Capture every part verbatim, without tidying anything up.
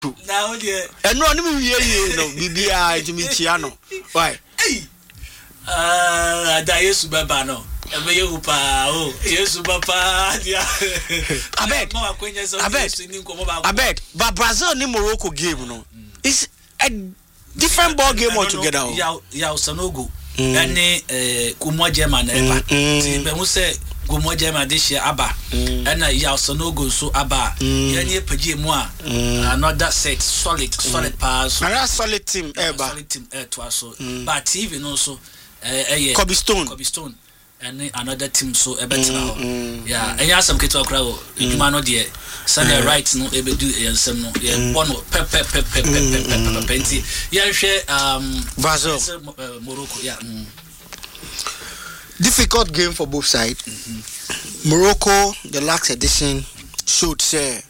Now, dear, and no, no, Bibia, to me, Chiano. Why? Ah, Dias Babano. Oh, yes, Papa. I bet. I bet. I bet. But Brazil ni Morocco game, no. It's a different ball game altogether. Yao Yao Sanogo. Any eh Kumo German ever. But who say Kumo German this year Abba. And a Yao Sanogo so Abba. Any Paji moi. Another set solid solid pass. Another solid team ever. Solid team eh twaso. But even also eh Kobe Stone. Kobe Stone. And another team so a better now. Yeah, and you have some kids to crowd. You man not there. Sunday right no able do and some no. Yeah, one pep pep pep pep pep pep pep plenty. Yeah, share um Brazil, Morocco. Yeah. Difficult game for both sides. Mm-hmm. Morocco, the last edition showed say,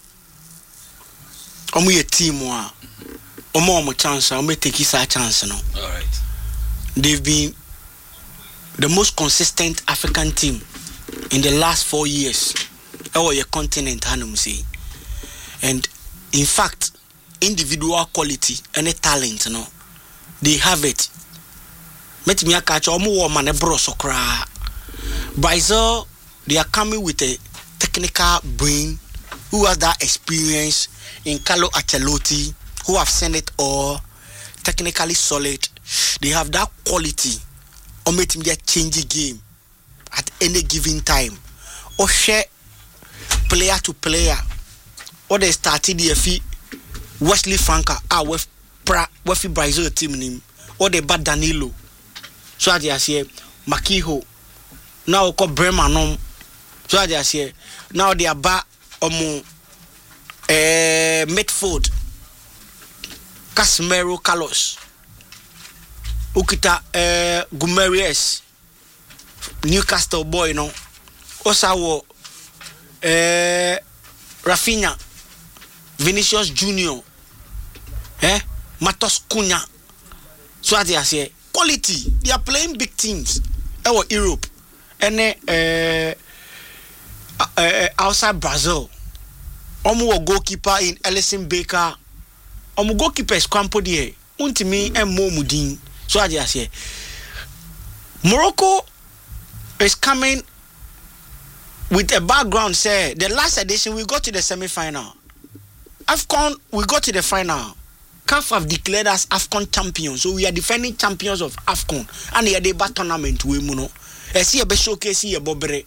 "Omo a team wa, omo omo chance, omo take his chance no." All right. They've been the most consistent African team in the last four years. Our continent, Hanum say, and in fact, individual quality and talent, no, they have it. Met me a catch omo man a bro so cra. Brazil, they are coming with a technical brain who has that experience in Carlo Ancelotti, who have seen it all, technically solid. They have that quality. Or make him just change the game at any given time, or share player to player, or they started the F Wesley Franca, ah, with pra with Brazil team name, or they bad Danilo, so I just say Makiho, now call Bremer, so I just say now they are back omo eh Medford, Casemiro, Carlos. Ukita eh Gumeries Newcastle boy no Osawo eh Rafinha Vinicius Junior eh Matos Cunha. So as I say quality, they are playing big teams eh Europe and eh uh, outside Brazil. Omo goalkeeper in Ellison Baker. Omo goalkeeper is Campo die untimi and Mo Mudin. So I just say Morocco is coming with a background. Say the last edition we got to the semi-final. AFCON we got to the final. C A F have declared us AFCON champions, so we are defending champions of AFCON. And the debate tournament we muno. I see a be showcase here Bobere.